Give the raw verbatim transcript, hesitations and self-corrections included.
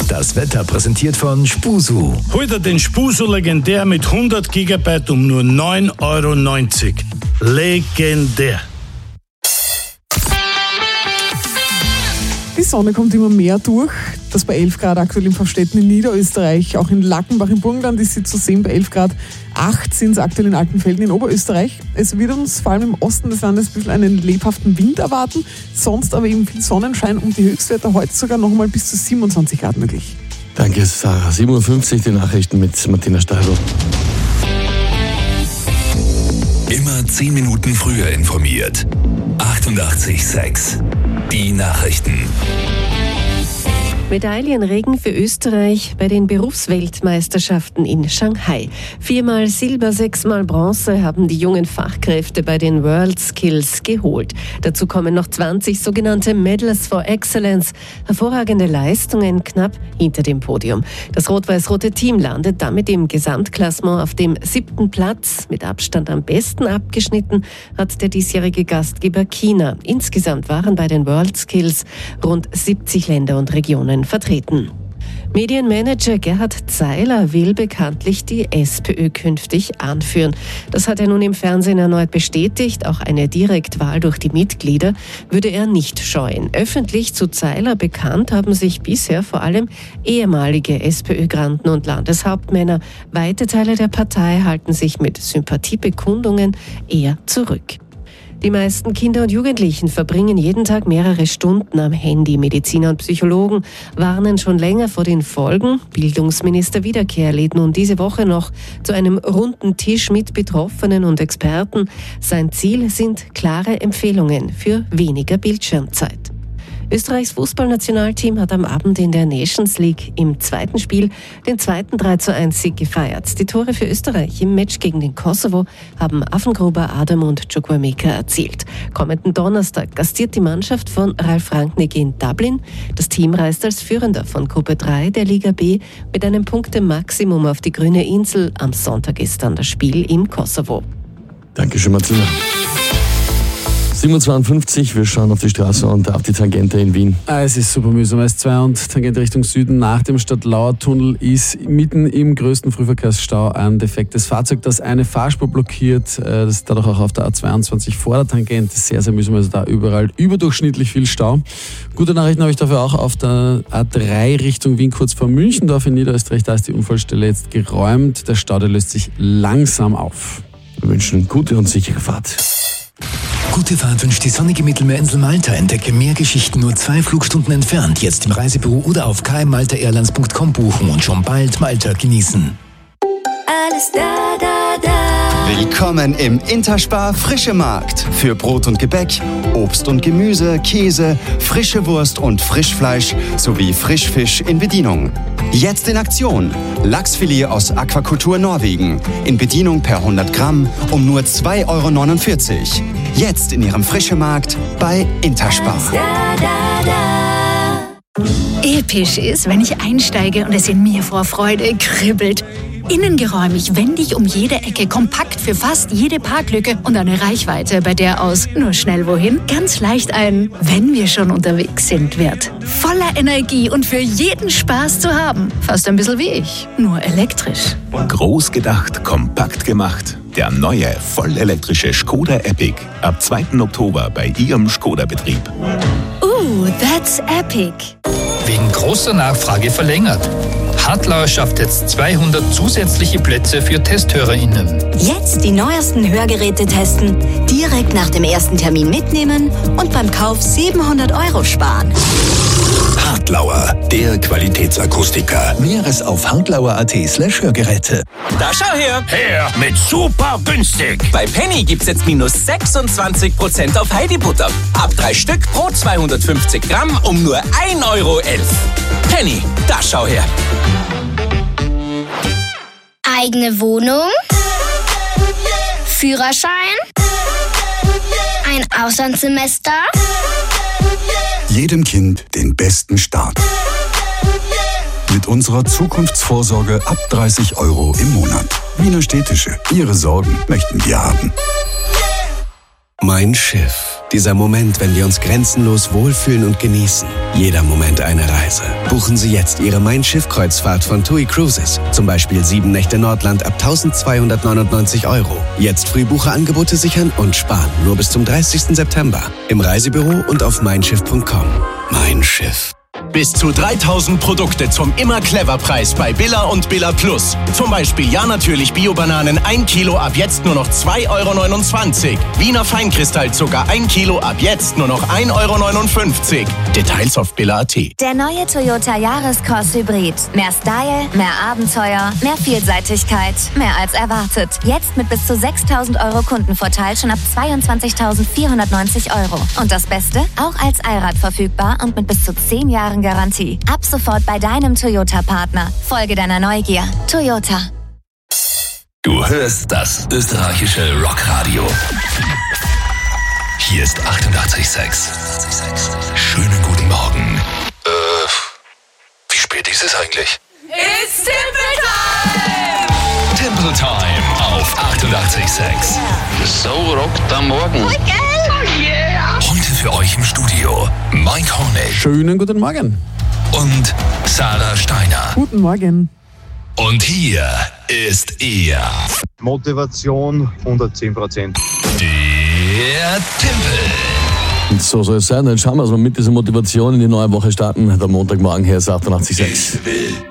Das Wetter präsentiert von Spusu. Heute den Spusu legendär mit hundert Gigabyte um nur neun Euro neunzig. Legendär. Die Sonne kommt immer mehr durch. Das bei elf Grad aktuell in Pfaffstätten in Niederösterreich. Auch in Lackenbach im Burgenland ist sie zu sehen bei elf Grad. acht sind es aktuell in Altenfelden in Oberösterreich. Es wird uns vor allem im Osten des Landes ein bisschen einen lebhaften Wind erwarten. Sonst aber eben viel Sonnenschein und die Höchstwerte heute sogar noch mal bis zu siebenundzwanzig Grad möglich. Danke, Sarah. sieben Uhr fünfzig, die Nachrichten mit Martina Steidl. Immer zehn Minuten früher informiert. achtundachtzig Komma sechs. Die Nachrichten. Medaillenregen für Österreich bei den Berufsweltmeisterschaften in Shanghai. Viermal Silber, sechsmal Bronze haben die jungen Fachkräfte bei den World Skills geholt. Dazu kommen noch zwanzig sogenannte Medals for Excellence. Hervorragende Leistungen knapp hinter dem Podium. Das rot-weiß-rote Team landet damit im Gesamtklassement auf dem siebten Platz. Mit Abstand am besten abgeschnitten hat der diesjährige Gastgeber China. Insgesamt waren bei den World Skills rund siebzig Länder und Regionen vertreten. Medienmanager Gerhard Zeiler will bekanntlich die SPÖ künftig anführen. Das hat er nun im Fernsehen erneut bestätigt. Auch eine Direktwahl durch die Mitglieder würde er nicht scheuen. Öffentlich zu Zeiler bekannt haben sich bisher vor allem ehemalige SPÖ-Granden und Landeshauptmänner. Weite Teile der Partei halten sich mit Sympathiebekundungen eher zurück. Die meisten Kinder und Jugendlichen verbringen jeden Tag mehrere Stunden am Handy. Mediziner und Psychologen warnen schon länger vor den Folgen. Bildungsminister Wiederkehr lädt nun diese Woche noch zu einem runden Tisch mit Betroffenen und Experten. Sein Ziel sind klare Empfehlungen für weniger Bildschirmzeit. Österreichs Fußballnationalteam hat am Abend in der Nations League im zweiten Spiel den zweiten drei zu eins Sieg gefeiert. Die Tore für Österreich im Match gegen den Kosovo haben Affengruber, Adam und Chukwuemeka erzielt. Kommenden Donnerstag gastiert die Mannschaft von Ralf Rangnick in Dublin. Das Team reist als Führender von Gruppe drei der Liga B mit einem Punktemaximum auf die grüne Insel. Am Sonntag ist dann das Spiel im Kosovo. Dankeschön, Martina. sieben Uhr zweiundfünfzig, wir schauen auf die Straße und auf die Tangente in Wien. Es ist super mühsam. S zwei und Tangente Richtung Süden nach dem Stadtlauer-Tunnel ist mitten im größten Frühverkehrsstau ein defektes Fahrzeug, das eine Fahrspur blockiert. Das ist dadurch auch auf der A zweiundzwanzig vor der Tangente sehr, sehr mühsam. Also da überall überdurchschnittlich viel Stau. Gute Nachrichten habe ich dafür auch auf der A drei Richtung Wien, kurz vor Münchendorf in Niederösterreich. Da ist die Unfallstelle jetzt geräumt. Der Stau, der löst sich langsam auf. Wir wünschen gute und sichere Fahrt. Gute Fahrt wünscht die sonnige Mittelmeerinsel Malta. Entdecke mehr Geschichten nur zwei Flugstunden entfernt. Jetzt im Reisebüro oder auf k m malta airlines punkt com buchen und schon bald Malta genießen. Alles da, da, da. Willkommen im Interspar Frische Markt. Für Brot und Gebäck, Obst und Gemüse, Käse, frische Wurst und Frischfleisch sowie Frischfisch in Bedienung. Jetzt in Aktion. Lachsfilet aus Aquakultur Norwegen. In Bedienung per hundert Gramm um nur zwei Euro neunundvierzig. Jetzt in Ihrem Frische Markt bei Interspar. Da, da, da. Episch ist, wenn ich einsteige und es in mir vor Freude kribbelt. Innengeräumig, wendig um jede Ecke, kompakt für fast jede Parklücke und eine Reichweite, bei der aus nur schnell wohin ganz leicht ein "Wenn wir schon unterwegs sind" wird. Voller Energie und für jeden Spaß zu haben. Fast ein bisschen wie ich, nur elektrisch. Groß gedacht, kompakt gemacht. Der neue, vollelektrische Skoda Epic. Ab zweiten Oktober bei Ihrem Skoda-Betrieb. Ooh, that's epic. Wegen großer Nachfrage verlängert. Hartlauer schafft jetzt zweihundert zusätzliche Plätze für TesthörerInnen. Jetzt die neuesten Hörgeräte testen, direkt nach dem ersten Termin mitnehmen und beim Kauf siebenhundert Euro sparen. Hartlauer, der Qualitätsakustiker. Näheres auf hartlauer punkt at slash Hörgeräte. Da schau her! Her mit super günstig! Bei Penny gibt's jetzt minus sechsundzwanzig Prozent auf Heidibutter. Ab drei Stück pro zweihundertfünfzig Gramm um nur ein Euro elf. Penny, da schau her! Eigene Wohnung, Führerschein, ein Auslandssemester. Jedem Kind den besten Start. Mit unserer Zukunftsvorsorge ab dreißig Euro im Monat. Wiener Städtische, Ihre Sorgen möchten wir haben. Mein Schiff. Dieser Moment, wenn wir uns grenzenlos wohlfühlen und genießen. Jeder Moment eine Reise. Buchen Sie jetzt Ihre Mein Schiff-Kreuzfahrt von TUI Cruises. Zum Beispiel sieben Nächte Nordland ab eintausendzweihundertneunundneunzig Euro. Jetzt Frühbucherangebote sichern und sparen. Nur bis zum dreißigsten September. Im Reisebüro und auf mein schiff punkt com. Mein Schiff. Bis zu dreitausend Produkte zum Immer-Clever-Preis bei Billa und Billa Plus. Zum Beispiel ja natürlich Bio-Bananen ein Kilo ab jetzt nur noch zwei Euro neunundzwanzig. Wiener Feinkristallzucker ein Kilo ab jetzt nur noch ein Euro neunundfünfzig. Details auf billa punkt at. Der neue Toyota Yaris-Cross Hybrid. Mehr Style, mehr Abenteuer, mehr Vielseitigkeit, mehr als erwartet. Jetzt mit bis zu sechstausend Euro Kundenvorteil schon ab zweiundzwanzigtausendvierhundertneunzig Euro. Und das Beste? Auch als Allrad verfügbar und mit bis zu zehn Jahren Garantie. Ab sofort bei deinem Toyota-Partner. Folge deiner Neugier. Toyota. Du hörst das österreichische Rockradio. Hier ist achtundachtzig Komma sechs. Schönen guten Morgen. Äh, wie spät ist es eigentlich? It's Timple Time! Timple Time auf achtundachtzig Komma sechs. So rockt am Morgen. Oh yeah! Heute für euch im Studio Mike Hornig. Schönen guten Morgen. Und Sarah Steiner. Guten Morgen. Und hier ist er. Motivation hundertzehn Prozent. Der Timpel. Und so soll es sein. Dann schauen wir, dass wir mit dieser Motivation in die neue Woche starten. Der Montagmorgen hier ist achtundachtzig Komma sechs.